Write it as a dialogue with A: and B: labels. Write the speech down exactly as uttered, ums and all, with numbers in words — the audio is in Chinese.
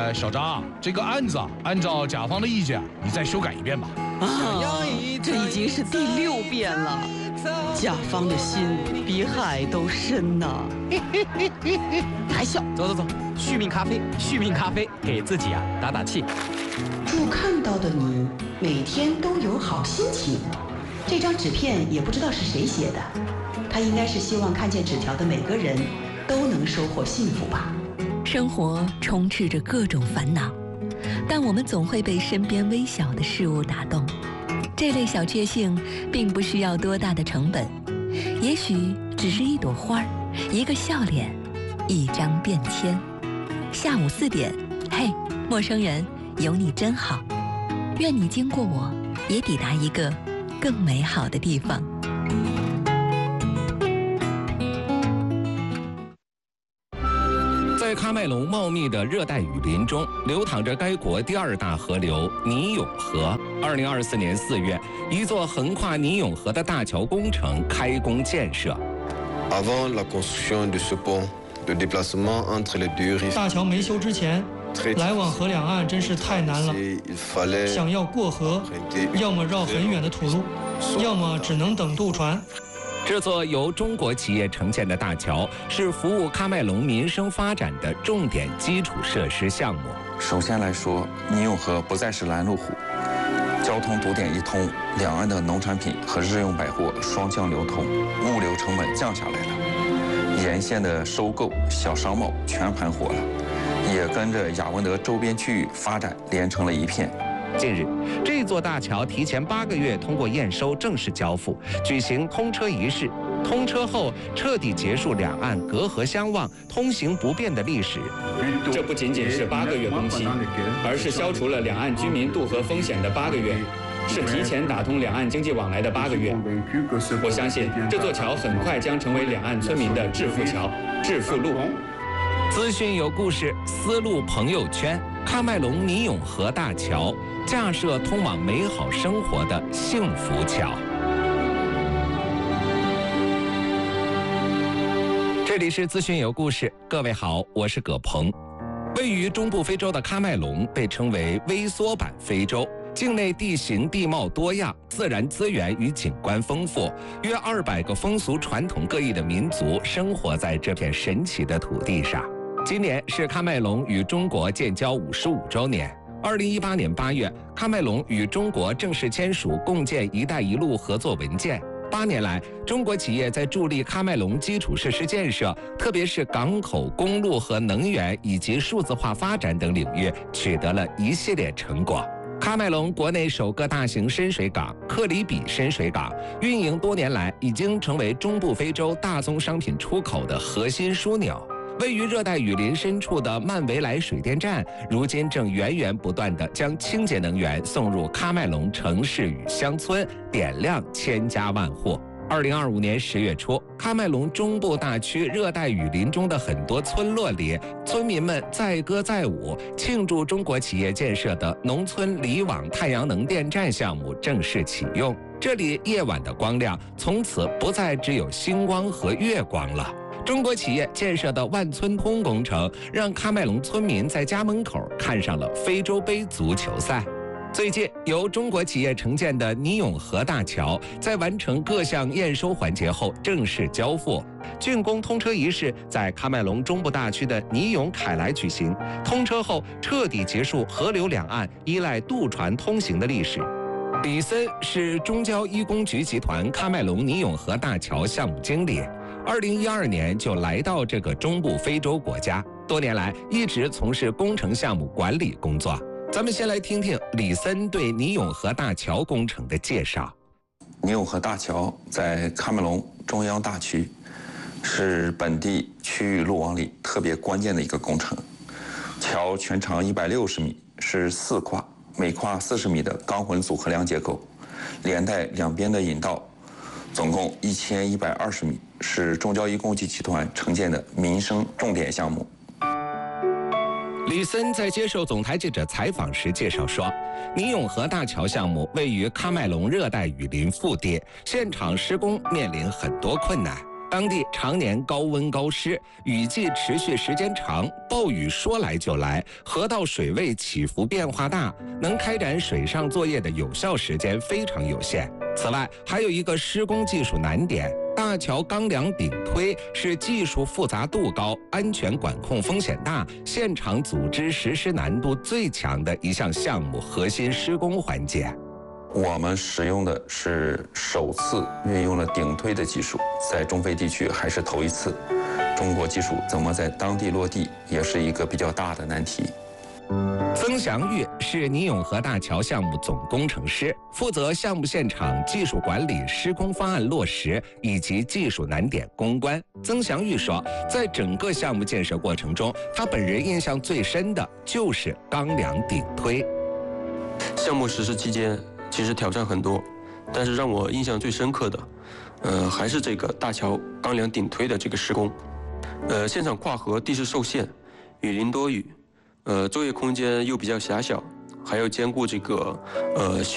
A: 呃，小张，这个案子啊，按照甲方的意见，你再修改一遍吧。
B: 啊，这已经是第六遍了，甲方的心比海都深呐。还笑？
C: 走走走，续命咖啡，续命咖啡，给自己啊打打气。
D: 祝看到的你每天都有好心情。这张纸片也不知道是谁写的，他应该是希望看见纸条的每个人都能收获幸福吧。
E: 生活充斥着各种烦恼，但我们总会被身边微小的事物打动。这类小确幸并不需要多大的成本，也许只是一朵花儿，一个笑脸，一张便签。下午四点，嘿，陌生人，有你真好。愿你经过我，也抵达一个更美好的地方。
F: 在喀麦隆茂密的热带雨林中，流淌着该国第二大河流尼永河。二零二四年四月，一座横跨尼永河的大桥工程开工建设。
G: Avant la construction de ce pont, le déplacement entre les deux rives.
H: 大桥没修之前，来往河两岸真是太难了。想要过河，要么绕很远的土路，要么只能等渡船。
F: 这座由中国企业承建的大桥是服务喀麦隆民生发展的重点基础设施项目。
I: 首先来说，尼永河不再是拦路虎，交通堵点一通，两岸的农产品和日用百货双向流通，物流成本降下来了。沿线的收购小商贸全盘活了，也跟着雅文德周边区域发展连成了一片。
F: 近日，这座大桥提前八个月通过验收正式交付，举行通车仪式。通车后，彻底结束两岸隔河相望、通行不便的历史。
J: 这不仅仅是八个月工期，而是消除了两岸居民渡河风险的八个月，是提前打通两岸经济往来的八个月。我相信这座桥很快将成为两岸村民的致富桥、致富路。
F: 资讯有故事，丝路朋友圈，喀麦隆尼永河大桥架设通往美好生活的幸福桥。这里是资讯有故事，各位好，我是葛鹏。位于中部非洲的喀麦隆被称为微缩版非洲，境内地形地貌多样，自然资源与景观丰富，约二百个风俗传统各异的民族生活在这片神奇的土地上。今年是喀麦隆与中国建交五十五周年。二零一八年八月，喀麦隆与中国正式签署共建“一带一路”合作文件。八年来，中国企业在助力喀麦隆基础设施建设，特别是港口、公路和能源以及数字化发展等领域，取得了一系列成果。喀麦隆国内首个大型深水港克里比深水港运营多年来，已经成为中部非洲大宗商品出口的核心枢纽。位于热带雨林深处的曼维莱水电站，如今正源源不断地将清洁能源送入喀麦隆城市与乡村，点亮千家万户。二零二五年十月初，喀麦隆中部大区热带雨林中的很多村落里，村民们载歌载舞，庆祝中国企业建设的农村里网太阳能电站项目正式启用。这里夜晚的光亮从此不再只有星光和月光了。中国企业建设的万村通工程，让喀麦隆村民在家门口看上了非洲杯足球赛。最近，由中国企业承建的尼永河大桥，在完成各项验收环节后正式交付。竣工通车仪式在喀麦隆中部大区的尼永凯莱举行。通车后，彻底结束河流两岸依赖渡船通行的历史。李森是中交一工局集团喀麦隆尼永河大桥项目经理。二零一二年就来到这个中部非洲国家，多年来一直从事工程项目管理工作。咱们先来听听李森对尼永河大桥工程的介绍。
I: 尼永河大桥在喀麦隆中央大区，是本地区域路网里特别关键的一个工程。桥全长一百六十米，是四跨，每跨四十米的钢混组合梁结构，连带两边的引道，总共一千一百二十米，是中交一工集集团承建的民生重点项目。
F: 李森在接受总台记者采访时介绍说，尼永河大桥项目位于喀麦隆热带雨林腹地，现场施工面临很多困难。 当地常年高温高湿，雨季持续时间长，暴雨说来就来，河道水位起伏变化大，能开展水上作业的有效时间非常有限。此外，还有一个施工技术难点。大桥钢梁顶推是技术复杂度高、安全管控风险大、现场组织实施难度最强的一项项目核心施工环节。
I: 我们使用的是首次运用了顶推的技术，在中非地区还是头一次。中国技术怎么在当地落地，也是一个比较大的难题。
F: 曾祥玉是尼永河大桥项目总工程师，负责项目现场技术管理、施工方案落实以及技术难点攻关。曾祥玉说，在整个项目建设过程中，他本人印象最深的就是钢梁顶推。
K: 项目实施期间，其实挑战很多，但是让我印象最深刻的，呃，还是这个大桥钢梁顶推的这个施工。呃，现场跨河地势受限，雨淋多雨。呃，作业空间又比较狭小，还要兼顾这个呃